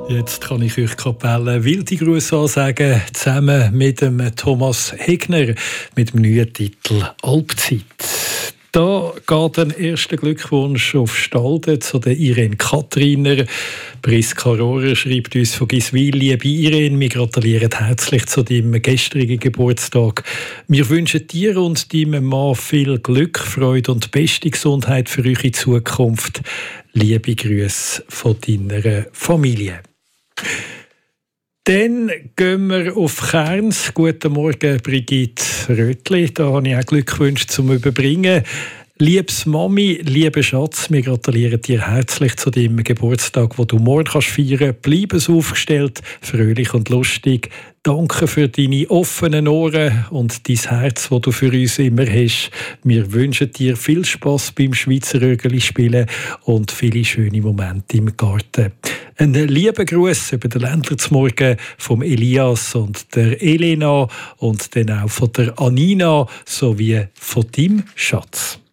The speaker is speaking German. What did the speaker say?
Jetzt kann ich euch Kapelle wilde Grüße ansagen, zusammen mit dem Thomas Hegner mit dem neuen Titel «Alpzeit». Da geht ein erster Glückwunsch auf Stalden zu der Irene Katriner. Priska Rohrer schreibt uns von Giswil: «Liebe Irene, wir gratulieren herzlich zu deinem gestrigen Geburtstag. Wir wünschen dir und deinem Mann viel Glück, Freude und beste Gesundheit für eure Zukunft. Liebe Grüße von deiner Familie.» Dann gehen wir auf Kerns. Guten Morgen, Brigitte Rötli. Da habe ich auch Glückwünsche zum Überbringen. Liebes Mami, lieber Schatz, wir gratulieren dir herzlich zu deinem Geburtstag, den du morgen feiern kannst. Bleib es aufgestellt, fröhlich und lustig. Danke für deine offenen Ohren und dein Herz, das du für uns immer hast. Wir wünschen dir viel Spass beim Schweizer Rögeli spielen und viele schöne Momente im Garten. Einen lieben Gruß über den Ländler zum Morgen vom Elias und der Elena und dann auch von der Anina sowie von deinem Schatz.